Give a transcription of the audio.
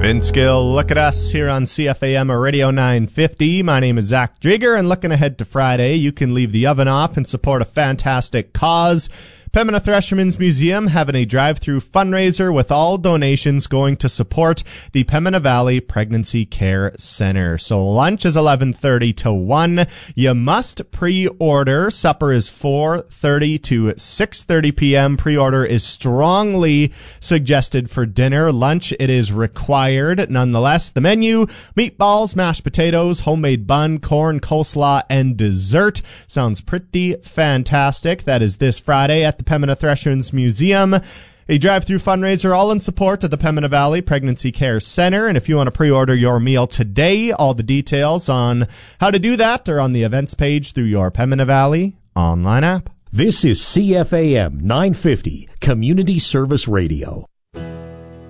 Vince Gill, look at us here on CFAM Radio 950. My name is Zach Drieger, and looking ahead to Friday, you can leave the oven off and support a fantastic cause. Pembina Threshermen's Museum having a drive-through fundraiser with all donations going to support the Pembina Valley Pregnancy Care Center. So lunch is 11:30 to 1. You must pre-order. Supper is 4:30 to 6:30 p.m. Pre-order is strongly suggested for dinner. Lunch, it is required. Nonetheless, the menu, meatballs, mashed potatoes, homemade bun, corn, coleslaw, and dessert. Sounds pretty fantastic. That is this Friday at the Pembina Threshermen's Museum. A drive-through fundraiser all in support of the Pembina Valley Pregnancy Care Center. And if you want to pre-order your meal today, all the details on how to do that are on the events page through your Pembina Valley online app. This is CFAM 950, Community Service Radio.